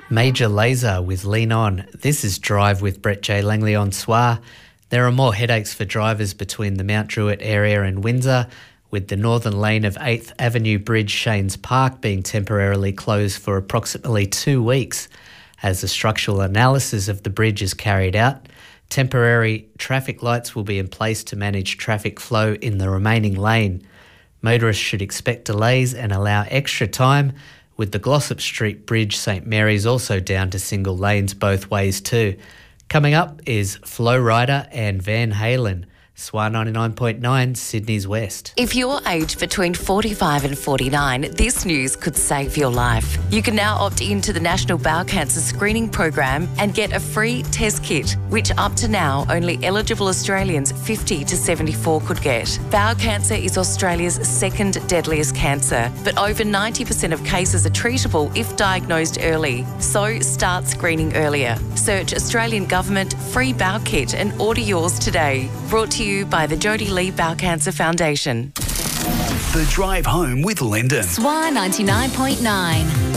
Major Laser with Lean On. This is Drive with Brett J. Langley on SWA. There are more headaches for drivers between the Mount Druitt area and Windsor, with the northern lane of 8th Avenue Bridge Shanes Park being temporarily closed for approximately 2 weeks. As the structural analysis of the bridge is carried out, temporary traffic lights will be in place to manage traffic flow in the remaining lane. Motorists should expect delays and allow extra time, with the Glossop Street Bridge St Mary's also down to single lanes both ways too. Coming up is Flow Rider and Van Halen. SWA 99.9, Sydney's West. If you're aged between 45 and 49, this news could save your life. You can now opt into the National Bowel Cancer Screening Program and get a free test kit, which up to now only eligible Australians 50 to 74 could get. Bowel cancer is Australia's second deadliest cancer, but over 90% of cases are treatable if diagnosed early. So start screening earlier. Search Australian Government Free Bowel Kit and order yours today. Brought to you by the Jodie Lee Bowel Cancer Foundation. The Drive Home with Lyndon. SWA 99.9.